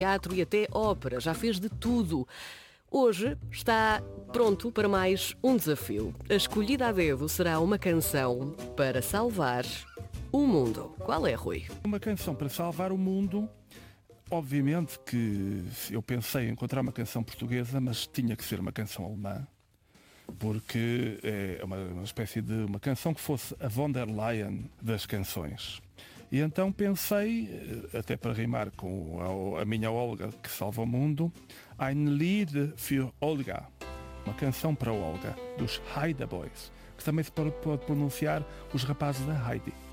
teatro e até ópera, já fez de tudo. Hoje está pronto para mais um desafio. A escolhida a dedo será uma canção para salvar o mundo. Qual é, Rui? Uma canção para salvar o mundo. Obviamente que eu pensei em encontrar uma canção portuguesa, mas tinha que ser uma canção alemã, porque é uma espécie de uma canção que fosse a von der Leyen das canções. E então pensei, até para rimar com a minha Olga que salva o mundo, Ein Lied für Olga, uma canção para Olga, dos Haida Boys, que também se pode pronunciar os rapazes da Heidi.